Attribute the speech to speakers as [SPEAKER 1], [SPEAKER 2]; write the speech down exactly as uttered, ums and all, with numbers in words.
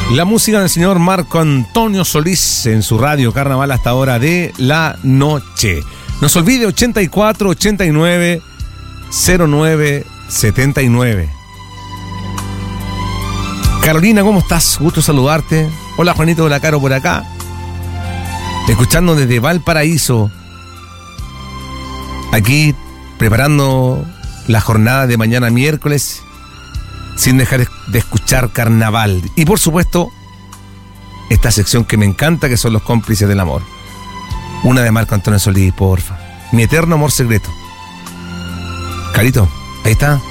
[SPEAKER 1] La música del señor Marco Antonio Solís en su radio Carnaval hasta hora de la noche. No se olvide, ochenta y cuatro, ochenta y nueve, cero nueve, setenta y nueve. Carolina, ¿cómo estás? Gusto saludarte. Hola, Juanito de la Caro por acá. Escuchando desde Valparaíso. Aquí preparando la jornada de mañana miércoles, sin dejar de escuchar Carnaval. Y por supuesto, esta sección que me encanta, que son los cómplices del amor. Una de Marco Antonio Solís, porfa. Mi eterno amor secreto. Carito, ahí está.